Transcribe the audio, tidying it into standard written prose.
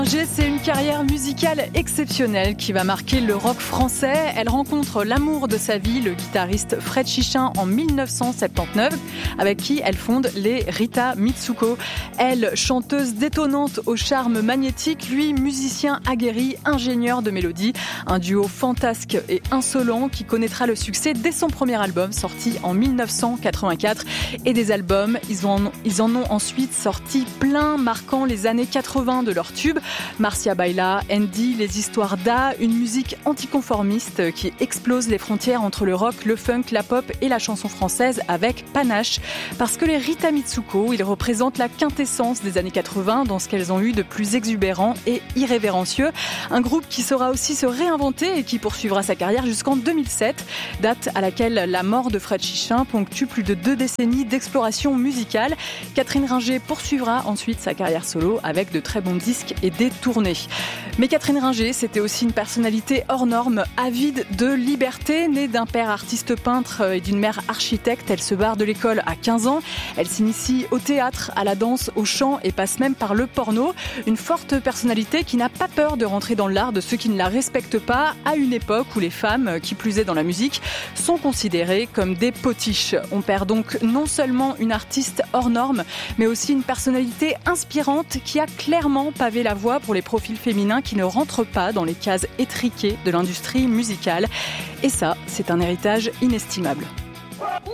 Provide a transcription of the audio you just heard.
C'est une carrière musicale exceptionnelle qui va marquer le rock français. Elle rencontre l'amour de sa vie, le guitariste Fred Chichin, en 1979, avec qui elle fonde les Rita Mitsuko. Elle, chanteuse détonnante au charme magnétique, lui, musicien aguerri, ingénieur de mélodie. Un duo fantasque et insolent qui connaîtra le succès dès son premier album, sorti en 1984. Et des albums, ils en ont ensuite sorti plein, marquant les années 80 de leur tube. Marcia Baila, Andy, les histoires d'A, une musique anticonformiste qui explose les frontières entre le rock, le funk, la pop et la chanson française avec panache. Parce que les Rita Mitsuko, ils représentent la quintessence des années 80 dans ce qu'elles ont eu de plus exubérant et irrévérencieux. Un groupe qui saura aussi se réinventer et qui poursuivra sa carrière jusqu'en 2007, date à laquelle la mort de Fred Chichin ponctue plus de 2 décennies d'exploration musicale. Catherine Ringer poursuivra ensuite sa carrière solo avec de très bons disques et des tournées. Mais Catherine Ringer, c'était aussi une personnalité hors norme, avide de liberté. Née d'un père artiste peintre et d'une mère architecte, elle se barre de l'école à 15 ans. Elle s'initie au théâtre, à la danse, au chant et passe même par le porno. Une forte personnalité qui n'a pas peur de rentrer dans l'art de ceux qui ne la respectent pas, à une époque où les femmes, qui plus est dans la musique, sont considérées comme des potiches. On perd donc non seulement une artiste hors norme, mais aussi une personnalité inspirante qui a clairement pavé la voie pour les profils féminins qui ne rentrent pas dans les cases étriquées de l'industrie musicale. Et ça, c'est un héritage inestimable.